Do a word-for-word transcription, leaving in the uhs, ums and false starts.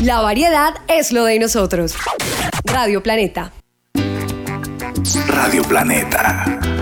La variedad es lo de nosotros. Radio Planeta. Radio Planeta.